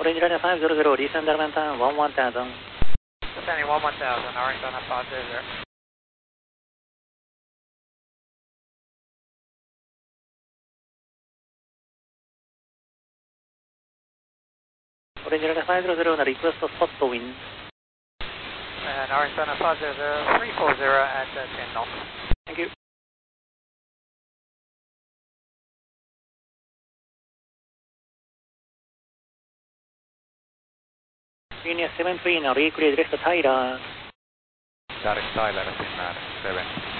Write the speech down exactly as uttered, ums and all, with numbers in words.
Orange Runway five zero zero, descend Atlanta one one thousand. Descending one one thousand, Orange Runway five zero zero. Orange Runway five zero zero, request to stop the wind. And Orange Runway five zero zero, three four zero at uh, ten knots. Thank you. Linear seven three, now recreate rest of Tyler. Direct Tyler, Finnair seven.